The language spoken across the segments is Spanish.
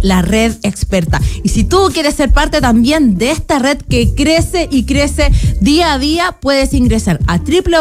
la red experta. Y si tú quieres ser parte también de esta red que crece y crece día a día, puedes ingresar a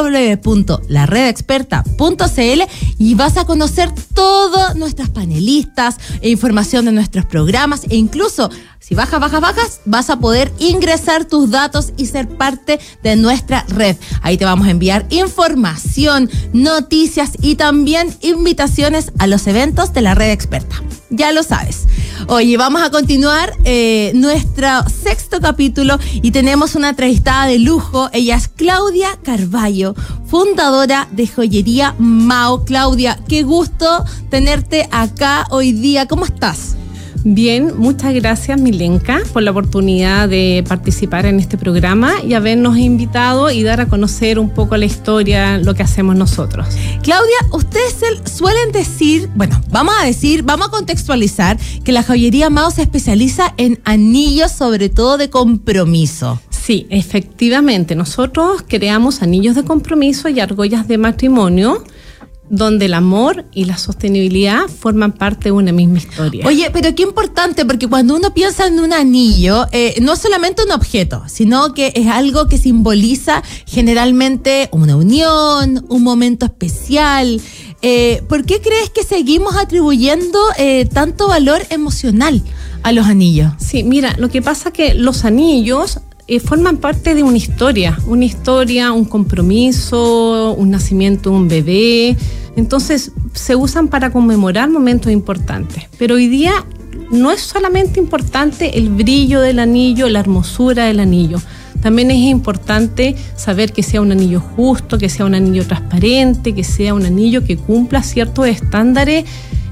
www.laredexperta.cl y vas a conocer todas nuestras panelistas e información de nuestros programas, e incluso si bajas, vas a poder ingresar tus datos y ser parte de nuestra red. Ahí te vamos a enviar información, noticias y también invitaciones a los eventos de la red experta. Ya lo sabes. Oye, vamos a continuar nuestro 6º capítulo y tenemos una entrevistada de lujo. Ella es Claudia Carballo, fundadora de Joyería Mao. Claudia, qué gusto tenerte acá hoy día. ¿Cómo estás? Bien, muchas gracias, Milenka, por la oportunidad de participar en este programa y habernos invitado y dar a conocer un poco la historia, lo que hacemos nosotros. Claudia, ustedes suelen decir, vamos a contextualizar que la Joyería Mao se especializa en anillos, sobre todo de compromiso. Sí, efectivamente, nosotros creamos anillos de compromiso y argollas de matrimonio, donde el amor y la sostenibilidad forman parte de una misma historia. Oye, pero qué importante, porque cuando uno piensa en un anillo, no es solamente un objeto, sino que es algo que simboliza generalmente una unión, un momento especial. ¿Por qué crees que seguimos atribuyendo tanto valor emocional a los anillos? Sí, mira, lo que pasa es que los anillos forman parte de una historia, un compromiso, un nacimiento de un bebé. Entonces se usan para conmemorar momentos importantes. Pero hoy día no es solamente importante el brillo del anillo, la hermosura del anillo. También es importante saber que sea un anillo justo, que sea un anillo transparente, que sea un anillo que cumpla ciertos estándares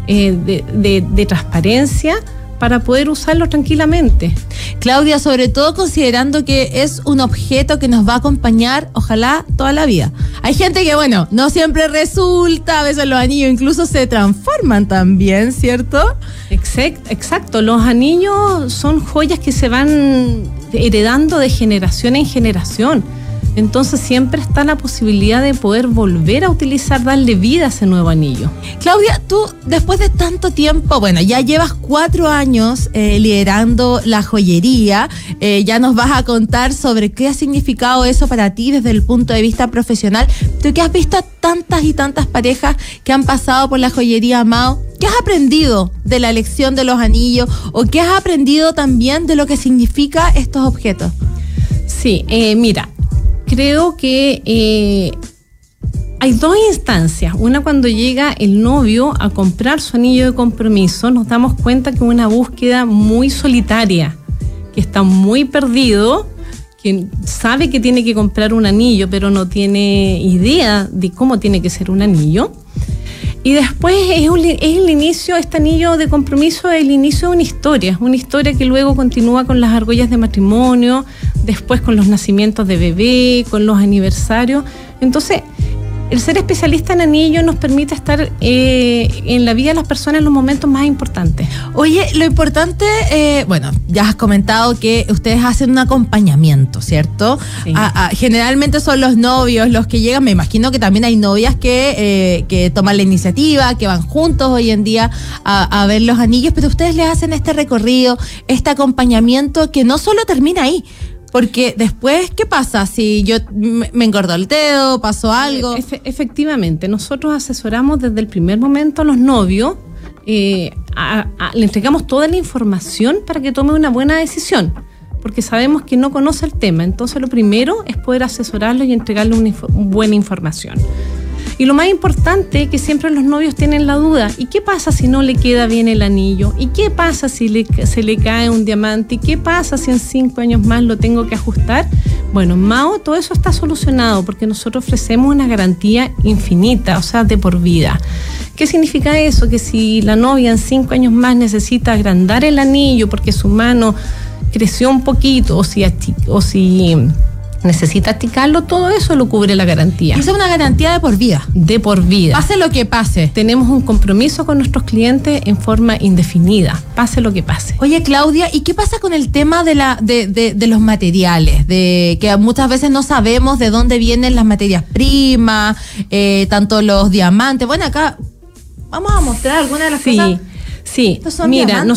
de transparencia, para poder usarlo tranquilamente. Claudia, sobre todo considerando que es un objeto que nos va a acompañar, ojalá, toda la vida. Hay gente que, no siempre resulta, a veces los anillos incluso se transforman también, ¿cierto? Exacto, los anillos son joyas que se van heredando de generación en generación. Entonces siempre está la posibilidad de poder volver a utilizar, darle vida a ese nuevo anillo. Claudia, tú después de tanto tiempo, ya llevas 4 años liderando la joyería, ya nos vas a contar sobre qué ha significado eso para ti desde el punto de vista profesional. Tú que has visto a tantas y tantas parejas que han pasado por la Joyería Mao, ¿qué has aprendido de la elección de los anillos o qué has aprendido también de lo que significa estos objetos? Sí, mira, creo que hay 2 instancias. Una, cuando llega el novio a comprar su anillo de compromiso, nos damos cuenta que es una búsqueda muy solitaria, que está muy perdido, que sabe que tiene que comprar un anillo, pero no tiene idea de cómo tiene que ser un anillo. Y después es el inicio, este anillo de compromiso es el inicio de una historia que luego continúa con las argollas de matrimonio, después con los nacimientos de bebé, con los aniversarios. Entonces, el ser especialista en anillos nos permite estar en la vida de las personas en los momentos más importantes. Oye, lo importante, ya has comentado que ustedes hacen un acompañamiento, ¿cierto? Sí. Generalmente son los novios los que llegan. Me imagino que también hay novias que toman la iniciativa, que van juntos hoy en día a ver los anillos, pero ustedes les hacen este recorrido, este acompañamiento que no solo termina ahí. Porque después, ¿qué pasa? Si yo me engordó el dedo, pasó algo. Efectivamente, nosotros asesoramos desde el primer momento a los novios, le entregamos toda la información para que tome una buena decisión, porque sabemos que no conoce el tema. Entonces lo primero es poder asesorarlo y entregarle una buena información. Y lo más importante es que siempre los novios tienen la duda: ¿y qué pasa si no le queda bien el anillo? ¿Y qué pasa si se le cae un diamante? ¿Y qué pasa si en 5 años más lo tengo que ajustar? Bueno, en Mao todo eso está solucionado, porque nosotros ofrecemos una garantía infinita, o sea, de por vida. ¿Qué significa eso? Que si la novia en 5 años más necesita agrandar el anillo porque su mano creció un poquito, o si necesita achicarlo, todo eso lo cubre la garantía. Esa es una garantía de por vida. De por vida. Pase lo que pase. Tenemos un compromiso con nuestros clientes en forma indefinida, pase lo que pase. Oye, Claudia, ¿y qué pasa con el tema de los materiales? De que muchas veces no sabemos de dónde vienen las materias primas, tanto los diamantes. Bueno, acá vamos a mostrar algunas de las cosas. Sí, mira,